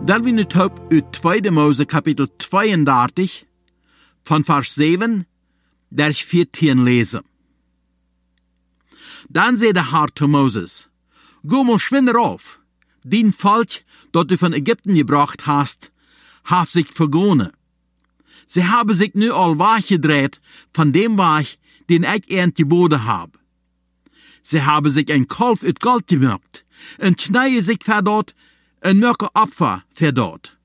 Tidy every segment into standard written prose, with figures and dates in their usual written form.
Wel we nu op uit 2 Mose kapitel 32, van vers 7, der 14 lezen. Dan zei de Herr zu Moses, Go mal schwinder auf, dien Volk, dat du von Ägypten gebracht hast, hat sich vergonnen. Sie haben sich nu al weggedreht von dem Weg, den ich ihnen geboten habe. Sie haben sich ein Kalf uit Gold gemacht und schneien sich für dort ein mörke Opfer für dort.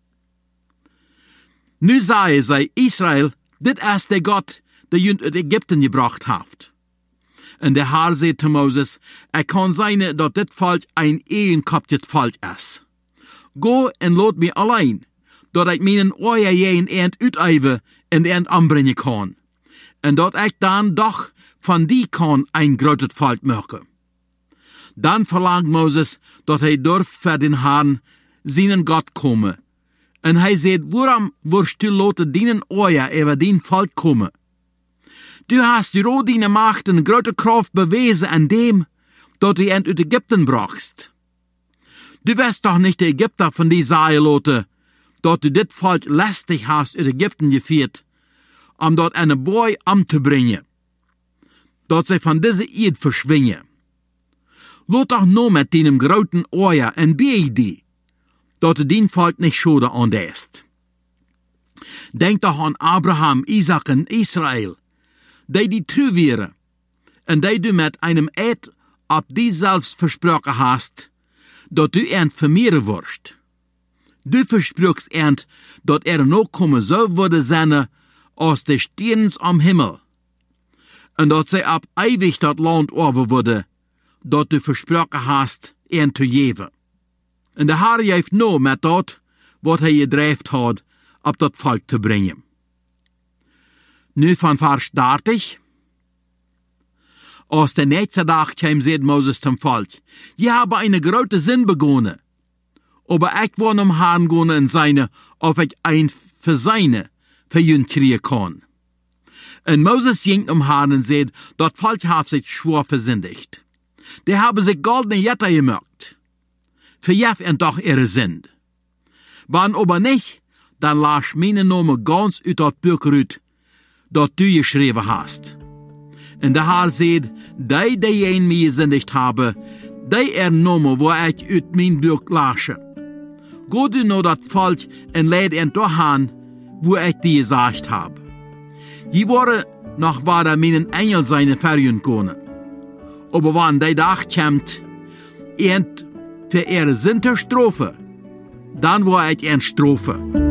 Nu sagen sie Israel, dit ist der Gott, der jünt uit Ägypten gebracht hat. Und der Herr sagt zu Moses, kann sein, dass dit Volk ein ehenkopftes Volk ist. Go en lot mir allein, dat ik meinen oor jeen eind uiteiven en eind anbrengen kan. En dat ik dan doch van die kan een groot volk maken. Dan verlangt Moses dat hij durf voor den Herrn zijn God komen. En hij zegt, waarom wirst du loten dienen oor over dien volk komen? Du hast die rodine Macht en grote Kraft bewezen an dem, dat du eind uit Ägypten brachst. Du wirst doch nicht der Ägypter von die sagen loten, dat du dit Volk lästig hast uit Ägypten geführt, dort eine Boy umzubringen, dat sie von diese Eid verschwingen. Lot doch nur mit deinem großen Ohr en bee die, dat du dien Volk nicht schade andest. Denk doch an Abraham, Isaac en Israel, die true wären, en die du mit einem Eid ab die selbst versprochen hast, dat du ernt vermehren wirst. Du versprochst ernt, dat noch kommen so würde sein, als de Sterns am Himmel. En dat sie ab ewig dat Land over würde, dat du versprochen hast, ernt zu geben. En de Herr heeft no met dat, wat hij gedreven had, op dat volk te brengen. Nu van vers 30. Als der nächste Tag kam, sagt Moses zum Volk, je hebben eine grote Sinn begonnen. Aber ich will Herrn gehen und seine, ob ich ein für seine verjünt kriegen kann. Und Moses ging Herrn und sagt, das Volk hat sich schwor versündigt. Die haben sich goldene Jetter gemacht. Verjef und doch ihre Sünd. Wann aber nicht, dann lass meine Name ganz uit dat Buch uit, dat du geschrieben hast. Und der Herr sagt, die ein mir gesündigt habe, die Name, wo ich uit mein Buch lasche. Go du nur dat Volk en leid en doorgaan, wo ich dir gesagt habe. Je worden noch weiter meinen Engel seine Ferien können. Aber wann die Tag kommt, für ihre Sinterstrophe, dann war ich ein Strophe.